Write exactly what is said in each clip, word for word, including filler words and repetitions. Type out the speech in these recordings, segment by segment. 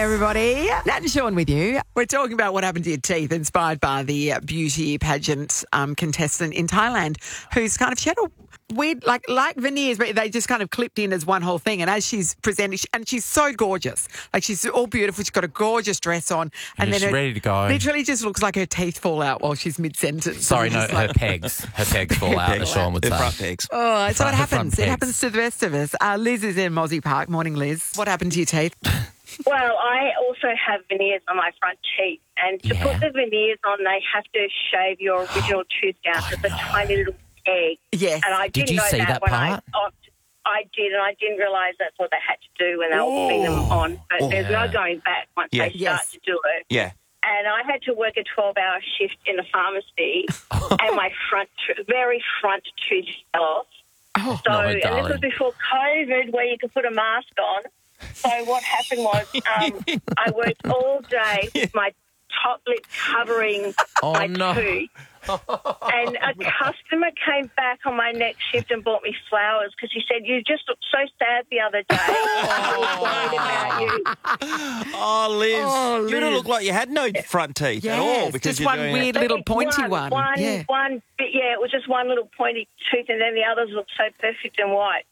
everybody. Nat and Sean with you. We're talking about what happened to your teeth, inspired by the uh, beauty pageant um, contestant in Thailand who's kind of, she had a weird, like like veneers, but they just kind of clipped in as one whole thing. And as she's presenting, and she's so gorgeous. Like, she's all beautiful. She's got a gorgeous dress on. And Yeah, then she's her, ready to go. Literally just looks like her teeth fall out while she's mid-sentence. Sorry, And no, just her like, pegs. Her pegs fall out, as Sean would The say. front pegs. Oh, so Front- it her front happens. It pegs. happens to the rest of us. Uh, Liz is in Mozzie Park. Morning, Liz. What happened to your teeth? Well, I also have veneers on my front teeth, and to Yeah. put the veneers on, they have to shave your original tooth down to the tiny little peg. Yes. And I Did didn't you know see that, that when part? I opted. I did, and I didn't realise that's what they had to do when they were putting them on. But Oh. there's Yeah. no going back once Yeah. they start Yes. to do it. Yeah. And I had to work a twelve-hour shift in a pharmacy, and my front, t- very front tooth fell off. Oh, So, No, and this darling. was before COVID, where you could put a mask on. So what happened was, um, I worked all day with my top lip covering Oh, my no. tooth. And a customer came back on my next shift and bought me flowers because he said, "You just looked so sad the other day. I was worried about you." Oh, Liz. Oh, You don't Liz. look like you had no front teeth at all. yes. Because Just you're one doing weird it. little pointy one. One, one, Yeah. one bit, yeah, it was just one little pointy tooth, and then the others looked so perfect and white.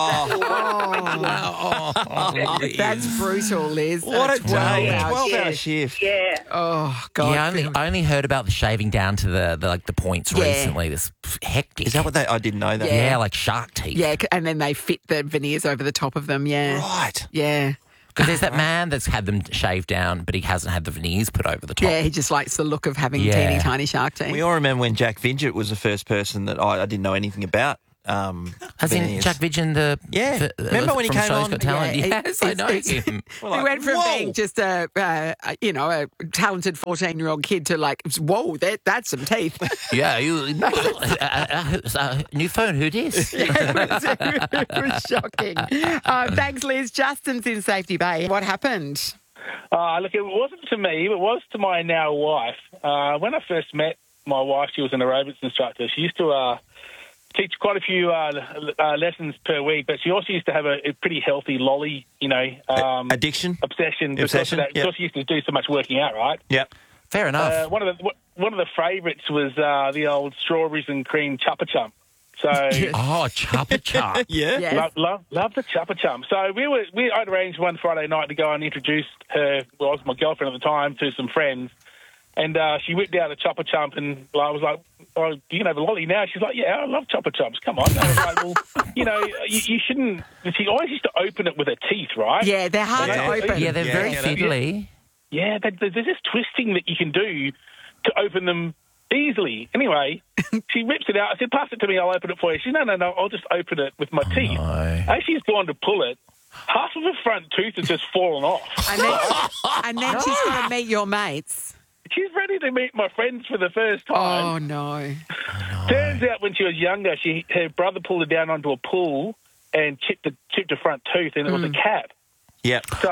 Oh, That's brutal, Liz. what a That's twelve day. hours. twelve-hour Yeah. shift. Yeah. Oh, God. Yeah, I only, I only heard about the shaving down to the, the like the points Yeah. recently. This hectic. Is that what they... I didn't know that. Yeah, like shark teeth. Yeah, c- and then they fit the veneers over the top of them, yeah. Right. Yeah. Because there's that man that's had them shaved down, but he hasn't had the veneers put over the top. Yeah, he just likes the look of having Yeah. teeny tiny shark teeth. We all remember when Jack Vidgett was the first person that I, I didn't know anything about. Um, As in veneers. Jack Vidgen, the Yeah. the- Remember when he from came Show's on? Got Talent? Yeah, Yes, I it's- know it's- him. We're He like, went from whoa. being just a, uh, a, you know, a talented fourteen-year-old kid to like, whoa, that, that's some teeth. Yeah, you, uh, uh, uh, new phone. Who dis? it, was, it was shocking. Uh, thanks, Liz. Justin's in Safety Bay. What happened? Uh, look, it wasn't to me, it was to my now wife. Uh, when I first met my wife, she was an aerobics instructor. She used to uh, teach quite a few uh, uh, lessons per week, but she also used to have a, a pretty healthy lolly, you know, um, Addiction? obsession, because, Obsession, of that, yep. because she used to do so much working out, right? Yep. Fair enough. Uh, one of the one of the favourites was uh, the old strawberries and cream Chuppa Chump. So oh, Chuppa Chup. Yeah. Yes. love, love, love the Chuppa Chump. So we were we I'd arranged one Friday night to go and introduce her. Well, I was my girlfriend at the time, to some friends, and uh, she whipped out a Chuppa Chump, and I was like, "Oh, you can have a lolly now." She's like, "Yeah, I love Chuppa Chumps. Come on." And I was like, "Well, you know, you, you shouldn't." She always used to open it with her teeth, right? Yeah, they're hard Yeah. to open. Yeah, they're Yeah, very get it. fiddly. Yeah, there- there's this twisting that you can do to open them easily. Anyway, she rips it out. I said, "Pass it to me. I'll open it for you." She said, "No, no, no. I'll just open it with my teeth." no. As she's gone to pull it, half of her front tooth has just fallen off. And then, and then she's got to meet your mates. She's ready to meet my friends for the first time. Oh, no. Turns out when she was younger, she her brother pulled her down onto a pool and chipped the chipped her front tooth, and it was a cat. Yep. So uh,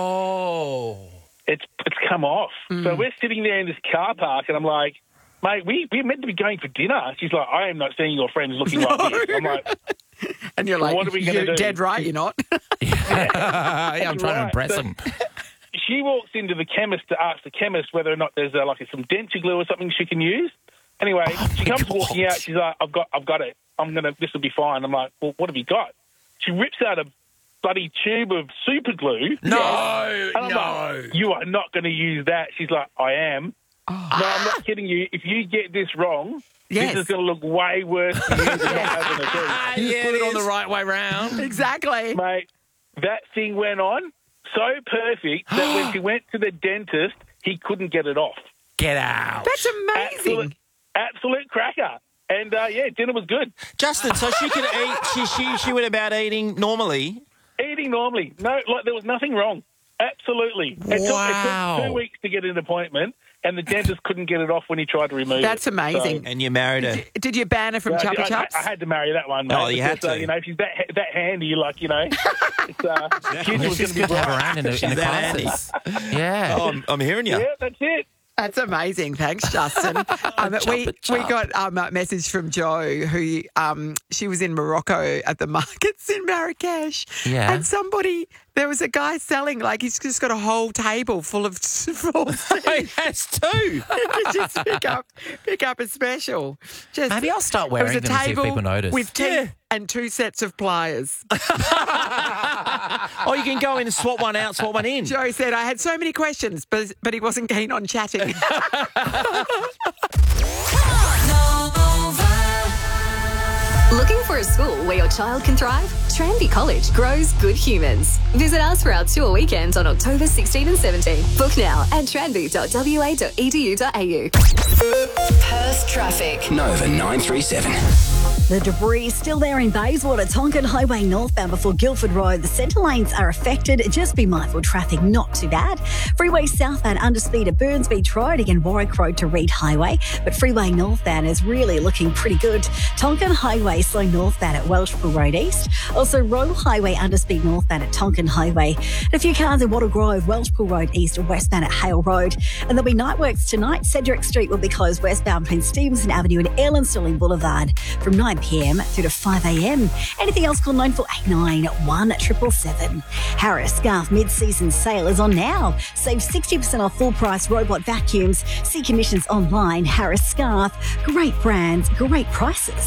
Oh. it's it's come off. So we're sitting there in this car park, and I'm like, "Mate, we we're meant to be going for dinner." She's like, "I am not seeing your friends looking like this." I'm like, And you're like, What are we gonna you're do? dead right, you're not. yeah, I'm trying to Right, impress but- him. she walks into the chemist to ask the chemist whether or not there's uh, like some denture glue or something she can use. Anyway, she comes walking out. She's like, "I've got, I've got it. I'm gonna. This will be fine." I'm like, "Well, what have you got?" She rips out a bloody tube of super glue. No, And I'm no. like, "You are not going to use that." She's like, "I am." No, I'm not kidding you. If you get this wrong, Yes. this is going to look way worse for you than not having a tooth. You just put it on the right way round. Exactly. Mate, that thing went on so perfect that when she went to the dentist, he couldn't get it off. Get out. That's amazing. Absolute, absolute cracker. And, uh, yeah, dinner was good. Justin, so she could eat, she, she, she went about eating normally. Eating normally. No, like there was nothing wrong. Absolutely. It, took, Wow. it took two weeks to get an appointment, and the dentist couldn't get it off when he tried to remove That's it. amazing. And you married her. D- Did you ban her from So, I, Chuppa I, Chups? I had to marry that one, mate. Oh, you had because, uh, to. you know, if she's that that handy, like, you know, it's, uh, future was It's going to be good to have bright. around in the, in the that handy. classes. Yeah. Oh, I'm, I'm hearing you. Yeah, that's it. That's amazing. Thanks, Justin. Um, we Chuppa chup. we got um, a message from Jo who um, she was in Morocco at the markets in Marrakesh. Yeah. And somebody There was a guy selling, like, he's just got a whole table full of full He has two. just pick up, pick up a special. Just, Maybe I'll start it wearing was a them and see if table people notice. with teeth Yeah. and two sets of pliers. Oh, you can go in and swap one out, swap one in. Joe said, I had so many questions, but but he wasn't keen on chatting. Looking for a school where your child can thrive? Tranby College grows good humans. Visit us for our tour weekend on October sixteenth and seventeenth. Book now at tranby dot w a dot e d u dot a u. Perth traffic. Nova nine three seven. The debris still there in Bayswater, Tonkin Highway northbound before Guildford Road. The centre lanes are affected. Just be mindful, traffic not too bad. Freeway southbound underspeed at Burnsby Road, again Warwick Road to Reed Highway. But freeway northbound is really looking pretty good. Tonkin Highway slow northbound at Welshpool Road East. Also Royal Highway underspeed northbound at Tonkin Highway. And a few cars in Wattle Grove, Welshpool Road East and westbound at Hale Road. And there'll be night works tonight. Cedric Street will be closed westbound between Stevenson Avenue and Ellen Stirling Boulevard from nine p m through to five a m. Anything else, call nine four eight nine, one seven seven seven. Harris Scarf mid-season sale is on now. Save sixty percent off full-price robot vacuums. See conditions online. Harris Scarf. Great brands, great prices.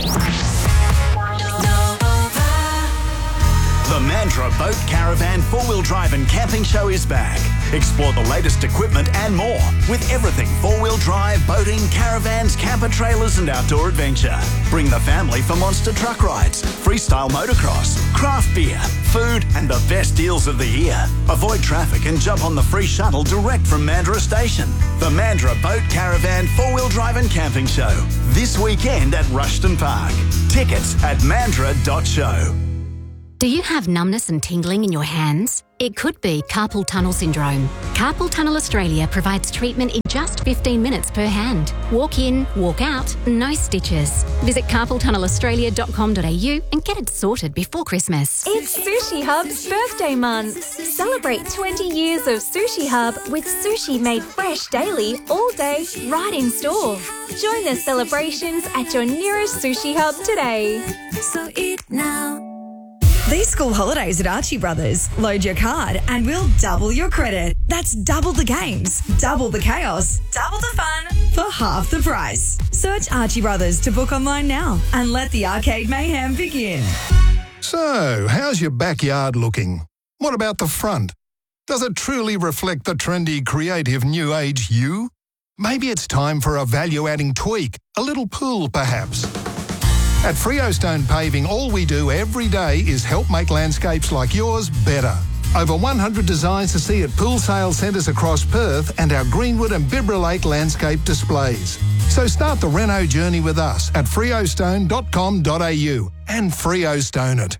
The Mandurah Boat Caravan four-wheel drive and camping show is back. Explore the latest equipment and more with everything four-wheel drive, boating, caravans, camper trailers and outdoor adventure. Bring the family for monster truck rides, freestyle motocross, craft beer, food and the best deals of the year. Avoid traffic and jump on the free shuttle direct from Mandurah Station. The Mandurah Boat Caravan four-wheel drive and camping show. This weekend at Rushton Park. Tickets at mandurah dot show. Do you have numbness and tingling in your hands? It could be carpal tunnel syndrome. Carpal Tunnel Australia provides treatment in just fifteen minutes per hand. Walk in, walk out, no stitches. Visit carpal tunnel australia dot com dot a u and get it sorted before Christmas. It's Sushi Hub's birthday month. Celebrate twenty years of Sushi Hub with sushi made fresh daily, all day, right in store. Join the celebrations at your nearest Sushi Hub today. So eat now. These school holidays at Archie Brothers, load your card and we'll double your credit. That's double the games, double the chaos, double the fun for half the price. Search Archie Brothers to book online now and let the arcade mayhem begin. So, how's your backyard looking? What about the front? Does it truly reflect the trendy, creative, new age you? Maybe it's time for a value-adding tweak, a little pool perhaps. At Freo Stone Paving, all we do every day is help make landscapes like yours better. Over one hundred designs to see at pool sale centres across Perth and our Greenwood and Bibra Lake landscape displays. So start the reno journey with us at freo stone dot com dot a u and Freo Stone it.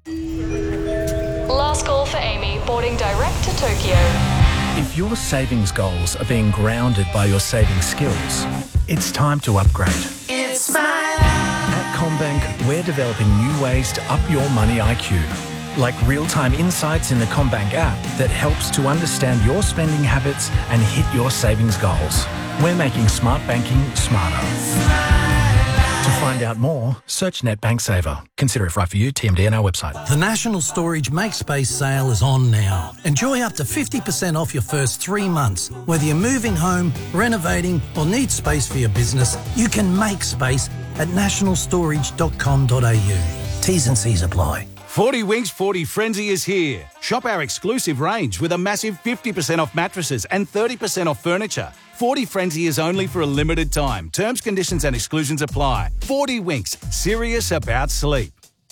Last call for Amy, boarding direct to Tokyo. If your savings goals are being grounded by your saving skills, it's time to upgrade. It's my At CommBank, we're developing new ways to up your money I Q, like real-time insights in the CommBank app that helps to understand your spending habits and hit your savings goals. We're making smart banking smarter. To find out more, search NetBank Saver. Consider if right for you, T M D and our website. The National Storage MakeSpace sale is on now. Enjoy up to fifty percent off your first three months. Whether you're moving home, renovating or need space for your business, you can make space at national storage dot com dot a u. T's and C's apply. forty Winks forty Frenzy is here. Shop our exclusive range with a massive fifty percent off mattresses and thirty percent off furniture. forty Frenzy is only for a limited time. Terms, conditions and exclusions apply. forty Winks, serious about sleep.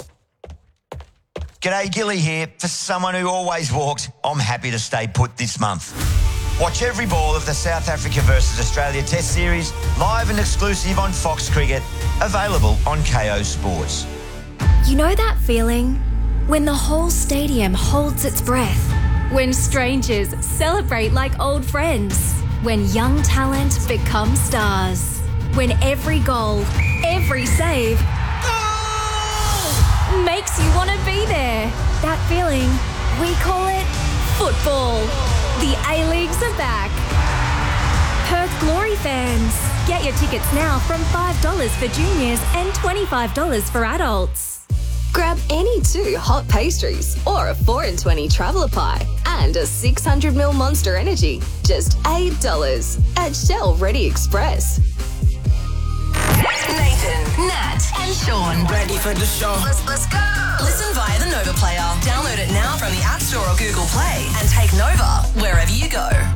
G'day, Gilly here. For someone who always walks, I'm happy to stay put this month. Watch every ball of the South Africa versus Australia Test Series, live and exclusive on Fox Cricket, available on K O Sports. You know that feeling? When the whole stadium holds its breath. When strangers celebrate like old friends. When young talent becomes stars. When every goal, every save makes you want to be there. That feeling, we call it football. The A-Leagues are back. Perth Glory fans, get your tickets now from five dollars for juniors and twenty-five dollars for adults. Grab any two hot pastries or a four in twenty traveller pie and a six hundred milliliter Monster Energy. Just eight dollars at Shell Ready Express. Nathan, Nat, and Sean. Ready for the show. Let's, let's go. Listen via the Nova Player. Download it now from the App Store or Google Play and take Nova wherever you go.